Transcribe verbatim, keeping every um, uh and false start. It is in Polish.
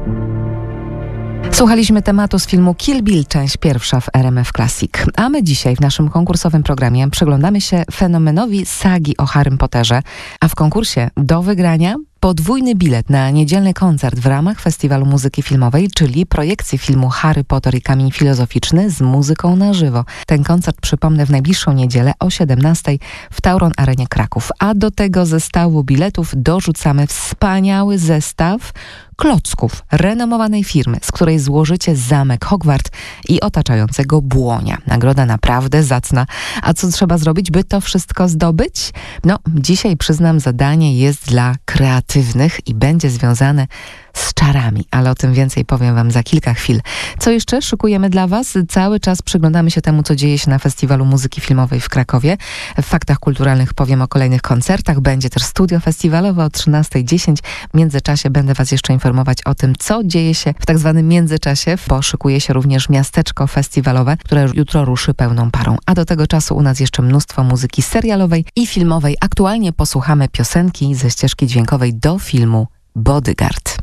Słuchaliśmy tematu z filmu Kill Bill, część pierwsza w R M F Classic. A my dzisiaj w naszym konkursowym programie przyglądamy się fenomenowi sagi o Harrym Potterze, a w konkursie do wygrania podwójny bilet na niedzielny koncert w ramach Festiwalu Muzyki Filmowej, czyli projekcji filmu Harry Potter i Kamień Filozoficzny z muzyką na żywo. Ten koncert, przypomnę, w najbliższą niedzielę o siedemnastej w Tauron Arenie Kraków. A do tego zestawu biletów dorzucamy wspaniały zestaw klocków renomowanej firmy, z której złożycie zamek Hogwart i otaczającego błonia. Nagroda naprawdę zacna. A co trzeba zrobić, by to wszystko zdobyć? No, dzisiaj przyznam, zadanie jest dla kreatywnych i będzie związane z czarami, ale o tym więcej powiem wam za kilka chwil. Co jeszcze szykujemy dla was? Cały czas przyglądamy się temu, co dzieje się na Festiwalu Muzyki Filmowej w Krakowie. W Faktach Kulturalnych powiem o kolejnych koncertach. Będzie też studio festiwalowe o trzynastej dziesięć. W międzyczasie będę was jeszcze informować o tym, co dzieje się w tak zwanym międzyczasie, bo szykuje się również miasteczko festiwalowe, które jutro ruszy pełną parą. A do tego czasu u nas jeszcze mnóstwo muzyki serialowej i filmowej. Aktualnie posłuchamy piosenki ze ścieżki dźwiękowej do filmu Bodyguard.